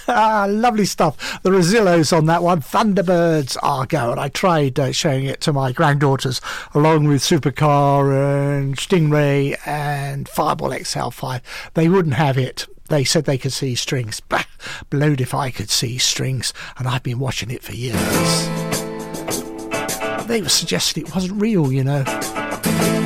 Lovely stuff. The Rosillos on that one. Thunderbirds Argo. And I tried showing it to my granddaughters along with Supercar and Stingray and Fireball XL5. They wouldn't have it. They said they could see strings. Bah, blowed if I could see strings. And I've been watching it for years. They were suggesting it wasn't real, you know.